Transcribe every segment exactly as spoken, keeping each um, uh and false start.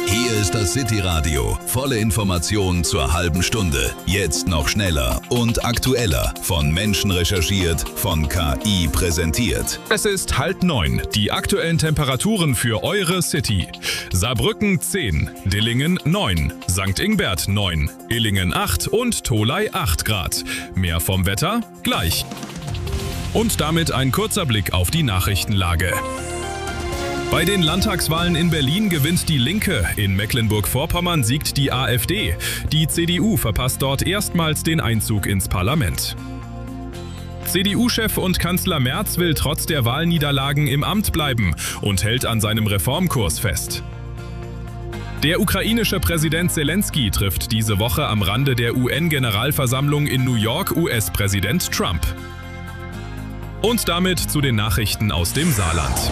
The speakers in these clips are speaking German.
Hier ist das City Radio. Volle Informationen zur halben Stunde. Jetzt noch schneller und aktueller. Von Menschen recherchiert, von K I präsentiert. Es ist halb neun. Die aktuellen Temperaturen für eure City. Saarbrücken zehn, Dillingen neun, Sankt Ingbert neun, Illingen acht und Tholey acht Grad. Mehr vom Wetter gleich. Und damit ein kurzer Blick auf die Nachrichtenlage. Bei den Landtagswahlen in Berlin gewinnt die Linke, in Mecklenburg-Vorpommern siegt die AfD. Die C D U verpasst dort erstmals den Einzug ins Parlament. C D U-Chef und Kanzler Merz will trotz der Wahlniederlagen im Amt bleiben und hält an seinem Reformkurs fest. Der ukrainische Präsident Zelensky trifft diese Woche am Rande der U N-Generalversammlung in New York U S-Präsident Trump. Und damit zu den Nachrichten aus dem Saarland.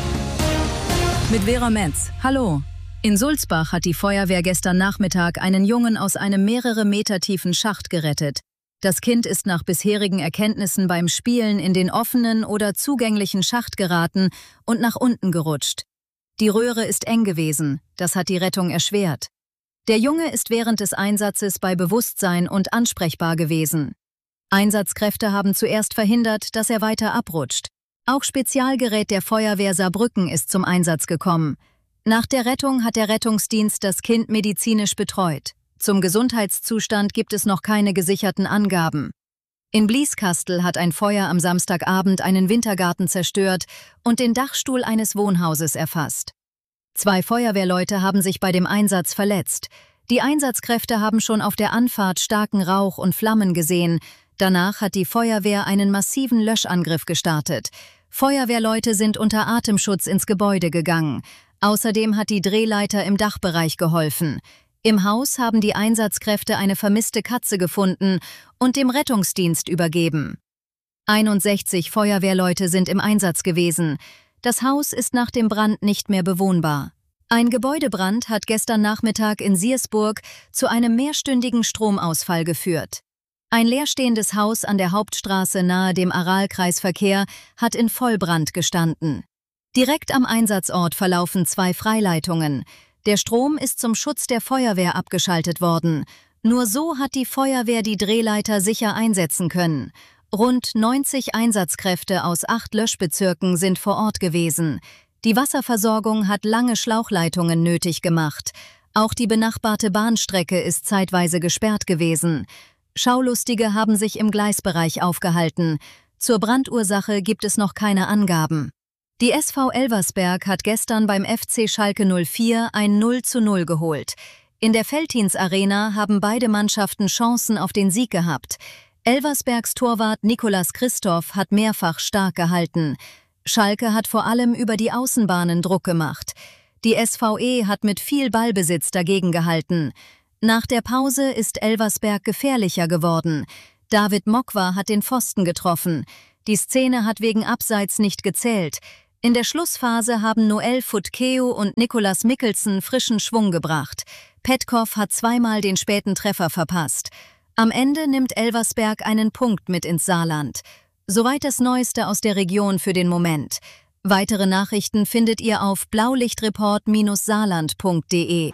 Mit Vera Metz. Hallo. In Sulzbach hat die Feuerwehr gestern Nachmittag einen Jungen aus einem mehrere Meter tiefen Schacht gerettet. Das Kind ist nach bisherigen Erkenntnissen beim Spielen in den offenen oder zugänglichen Schacht geraten und nach unten gerutscht. Die Röhre ist eng gewesen, das hat die Rettung erschwert. Der Junge ist während des Einsatzes bei Bewusstsein und ansprechbar gewesen. Einsatzkräfte haben zuerst verhindert, dass er weiter abrutscht. Auch Spezialgerät der Feuerwehr Saarbrücken ist zum Einsatz gekommen. Nach der Rettung hat der Rettungsdienst das Kind medizinisch betreut. Zum Gesundheitszustand gibt es noch keine gesicherten Angaben. In Blieskastel hat ein Feuer am Samstagabend einen Wintergarten zerstört und den Dachstuhl eines Wohnhauses erfasst. Zwei Feuerwehrleute haben sich bei dem Einsatz verletzt. Die Einsatzkräfte haben schon auf der Anfahrt starken Rauch und Flammen gesehen. Danach hat die Feuerwehr einen massiven Löschangriff gestartet. Feuerwehrleute sind unter Atemschutz ins Gebäude gegangen. Außerdem hat die Drehleiter im Dachbereich geholfen. Im Haus haben die Einsatzkräfte eine vermisste Katze gefunden und dem Rettungsdienst übergeben. einundsechzig Feuerwehrleute sind im Einsatz gewesen. Das Haus ist nach dem Brand nicht mehr bewohnbar. Ein Gebäudebrand hat gestern Nachmittag in Siersburg zu einem mehrstündigen Stromausfall geführt. Ein leerstehendes Haus an der Hauptstraße nahe dem Aralkreisverkehr hat in Vollbrand gestanden. Direkt am Einsatzort verlaufen zwei Freileitungen. Der Strom ist zum Schutz der Feuerwehr abgeschaltet worden. Nur so hat die Feuerwehr die Drehleiter sicher einsetzen können. Rund neunzig Einsatzkräfte aus acht Löschbezirken sind vor Ort gewesen. Die Wasserversorgung hat lange Schlauchleitungen nötig gemacht. Auch die benachbarte Bahnstrecke ist zeitweise gesperrt gewesen. Schaulustige haben sich im Gleisbereich aufgehalten. Zur Brandursache gibt es noch keine Angaben. Die S V Elversberg hat gestern beim F C Schalke null vier ein null zu null geholt. In der Veltins Arena haben beide Mannschaften Chancen auf den Sieg gehabt. Elversbergs Torwart Nicolas Christoph hat mehrfach stark gehalten. Schalke hat vor allem über die Außenbahnen Druck gemacht. Die S V E hat mit viel Ballbesitz dagegen gehalten. Nach der Pause ist Elversberg gefährlicher geworden. David Mokwa hat den Pfosten getroffen. Die Szene hat wegen Abseits nicht gezählt. In der Schlussphase haben Noel Futkeo und Nicolas Mikkelsen frischen Schwung gebracht. Petkov hat zweimal den späten Treffer verpasst. Am Ende nimmt Elversberg einen Punkt mit ins Saarland. Soweit das Neueste aus der Region für den Moment. Weitere Nachrichten findet ihr auf blaulichtreport Bindestrich saarland punkt de.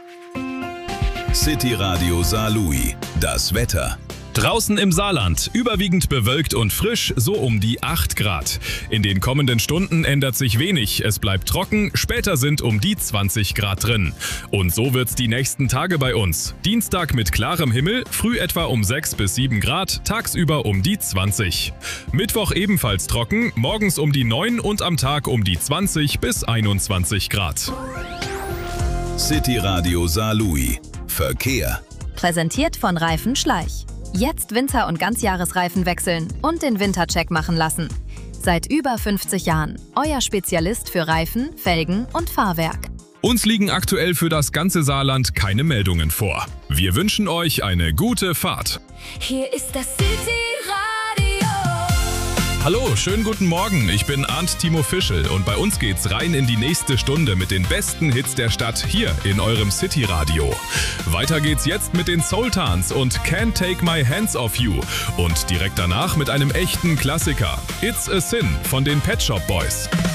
City Radio Saarlouis. Das Wetter. Draußen im Saarland, überwiegend bewölkt und frisch, so um die acht Grad. In den kommenden Stunden ändert sich wenig, es bleibt trocken, später sind um die zwanzig Grad drin. Und so wird's die nächsten Tage bei uns. Dienstag mit klarem Himmel, früh etwa um sechs bis sieben Grad, tagsüber um die zwanzig. Mittwoch ebenfalls trocken, morgens um die neun und am Tag um die zwanzig bis einundzwanzig Grad. City Radio Saarlouis. Verkehr. Präsentiert von Reifen Schleich. Jetzt Winter- und Ganzjahresreifen wechseln und den Wintercheck machen lassen. Seit über fünfzig Jahren euer Spezialist für Reifen, Felgen und Fahrwerk. Uns liegen aktuell für das ganze Saarland keine Meldungen vor. Wir wünschen euch eine gute Fahrt. Hier ist das City Radio. Hallo, schönen guten Morgen. Ich bin Arndt Timo Fischel und bei uns geht's rein in die nächste Stunde mit den besten Hits der Stadt hier in eurem City Radio. Weiter geht's jetzt mit den Sultans und Can't Take My Hands Off You und direkt danach mit einem echten Klassiker. It's a Sin von den Pet Shop Boys.